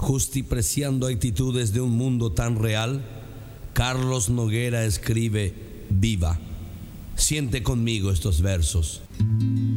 justipreciando actitudes de un mundo tan real, Carlos Noguera escribe: viva. Siente conmigo estos versos.